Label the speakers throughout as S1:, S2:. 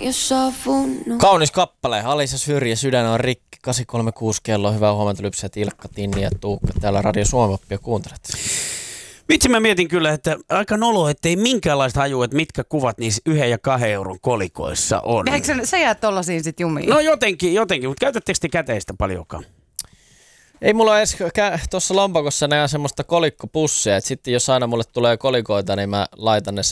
S1: Kaunis kappale. Alisa Syrjä, Sydän on rikki. 836 kello. Hyvää huomenta, Lypsät, Ilkka, Tinni ja Tuukka. Täällä Radio Suomi-oppia kuuntelet.
S2: Vitsi, mä mietin kyllä, että aika nolo, ettei minkäänlaista hajua, että mitkä kuvat niissä 1 ja 2 euron kolikoissa on.
S3: Eikö sä jäät tollasiin sit jumiin?
S2: No jotenkin, mutta käytättekö te käteistä paljonkaan?
S1: Ei mulla edes tuossa lompakossa näe semmoista kolikkopussia, että sitten jos aina mulle tulee kolikoita, niin mä laitan ne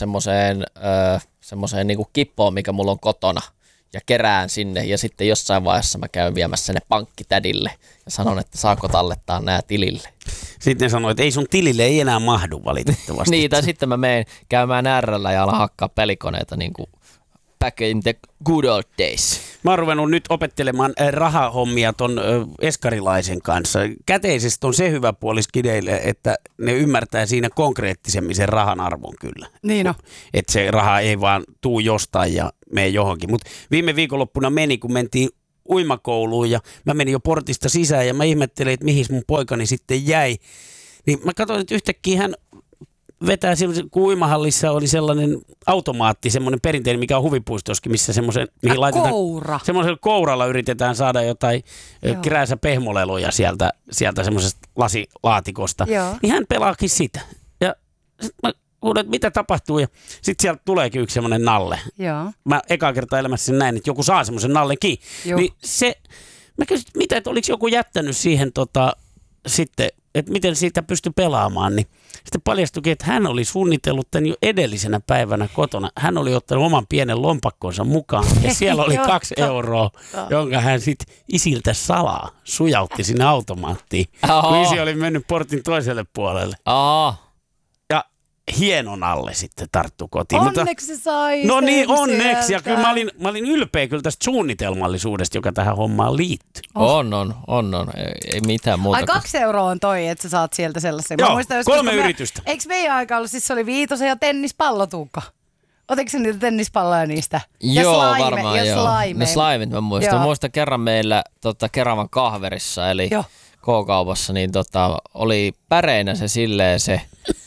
S1: semmoiseen niinku kippoon, mikä mulla on kotona ja kerään sinne ja sitten jossain vaiheessa mä käyn viemässä ne pankkitädille ja sanon, että saako tallettaa nää tilille.
S2: Sitten sanoi, että ei sun tilille ei enää mahdu valitettavasti.
S1: Niin, tai sitten mä menen käymään R:llä ja alan hakkaa pelikoneita niin kuin back in the good old days.
S2: Mä oon ruvennut nyt opettelemaan rahahommia ton eskarilaisen kanssa. Käteisestä on se hyvä puoli skideille, että ne ymmärtää siinä konkreettisemmin sen rahan arvon kyllä.
S3: Niin on.
S2: Että se raha ei vaan tuu jostain ja mene johonkin. Mutta viime viikonloppuna kun mentiin uimakouluun ja mä menin jo portista sisään ja mä ihmettelin, että mihin mun poikani sitten jäi. Niin mä katsoin, että yhtäkkiä hän vetää, kun uimahallissa oli sellainen automaatti, semmoinen perinteinen, mikä on huvipuistoskin, missä semmoisen, mihin laitetaan, semmoisella kouralla yritetään saada jotain krääsä pehmoleluja sieltä semmoisesta lasilaatikosta. Joo. Niin hän pelaakin sitä. Ja sitten mä kuulen, että mitä tapahtuu, ja sitten sieltä tuleekin yksi semmoinen nalle. Joo. Mä ekaa kertaa elämässä näin, että joku saa semmoisen nallenkin. Niin mä kysyin, että oliko joku jättänyt siihen sitten, että miten siitä pystyi pelaamaan, niin sitten paljastuikin, että hän oli suunnitellut tämän jo edellisenä päivänä kotona. Hän oli ottanut oman pienen lompakkonsa mukaan ja siellä oli 2 euroa, jonka hän sitten isiltä salaa sujautti sinne automaattiin, kun isi oli mennyt portin toiselle puolelle. Ja hienon alle sitten tarttu kotiin.
S3: Onneksi se sai.
S2: No niin, onneksi. Ja kyllä mä olin ylpeä kyllä tästä suunnitelmallisuudesta, joka tähän hommaan liittyy.
S1: On. Ei mitään muuta.
S3: Ai 2 euroa on toi, että sä saat sieltä sellaisen.
S2: Joo, 3 yritystä.
S3: Eikö meidän aika ollut, siis se oli Viitosen ja tennispallotuukka? Otitko sä niitä tennispalloja niistä?
S1: Joo, varmaan joo. Ne slimeit mä muistan.
S3: Joo.
S1: Mä muistan kerran meillä Keravan kahverissa, eli K-kaupassa, niin oli päreinä se silleen se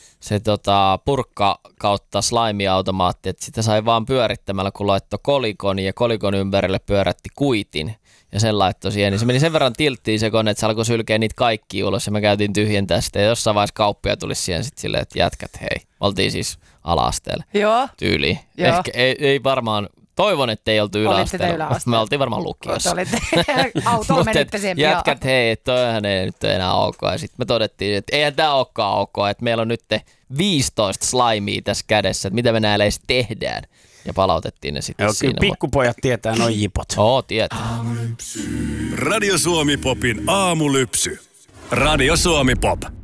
S1: purkka kautta slime-automaatti, että sitä sai vaan pyörittämällä, kun laittoi kolikon ja kolikon ympärille pyörätti kuitin ja sen laittoi siihen. Niin se meni sen verran tilttiin se kone, että se alkoi sylkeä niitä kaikki ulos ja me käytiin tyhjentää sitä. Ja jossain vaiheessa kauppia tuli siihen sitten silleen, että jätkät hei. Oltiin siis ala-asteella tyyliin. Ehkä ei varmaan. Toivon, että ei oltu yläasteella. Me oltiin varmaan lukiossa.
S3: Autolla menitte siihen pian.
S1: Jätkät, hei, toihan ei nyt enää ok. Ja sitten me todettiin, että eihän tämä olekaan ok. Että meillä on nyt 15 slimea tässä kädessä, että mitä me näillä edes tehdään. Ja palautettiin ne sitten siinä.
S2: Pikkupojat tietää noin jipot.
S1: Tietää.
S4: Radio Suomi Popin aamulypsy. Radio Suomi Pop.